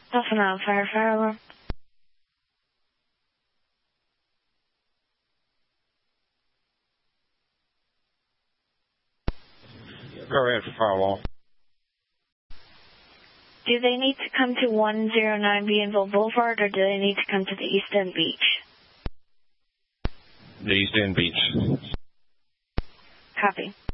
Alpha 9, fire alarm. Go ahead for firewall. Do they need to come to 109 Bienville Boulevard, or do they need to come to the East End Beach? The East End Beach. Copy.